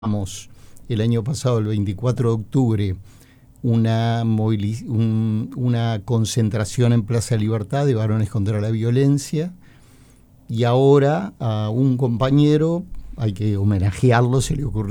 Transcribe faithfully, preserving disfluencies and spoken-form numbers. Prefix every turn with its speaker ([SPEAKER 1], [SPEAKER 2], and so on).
[SPEAKER 1] Organizamos el año pasado, el veinticuatro de octubre, una, moviliz- un- una concentración en Plaza Libertad de varones contra la violencia, y ahora a un compañero hay que homenajearlo, se le ocurrió